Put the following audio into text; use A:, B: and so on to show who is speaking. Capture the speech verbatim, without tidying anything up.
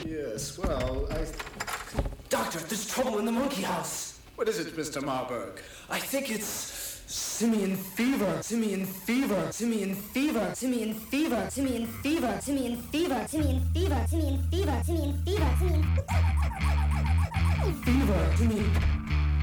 A: Yes, well, I...
B: Doctor, there's trouble in the monkey house.
A: What is it, Mister Marburg?
B: I think it's simian fever. Simian fever. Simian fever.
C: Simian fever. Simian fever. Simian fever. Simian fever. Simian fever. Simian fever. Simian
B: fever. Simian